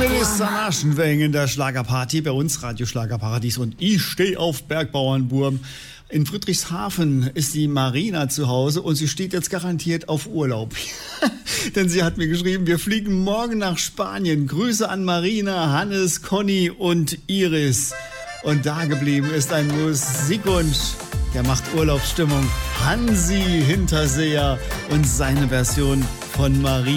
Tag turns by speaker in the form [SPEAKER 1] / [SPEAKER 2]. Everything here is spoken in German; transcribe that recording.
[SPEAKER 1] Melissa Naschenweng in der Schlagerparty bei uns, Radio Schlagerparadies, und ich stehe auf Bergbauernburm. In Friedrichshafen ist die Marina zu Hause und sie steht jetzt garantiert auf Urlaub. Denn sie hat mir geschrieben, wir fliegen morgen nach Spanien. Grüße an Marina, Hannes, Conny und Iris. Und da geblieben ist ein Musikwunsch, der macht Urlaubsstimmung. Hansi Hinterseher und seine Version von Marina.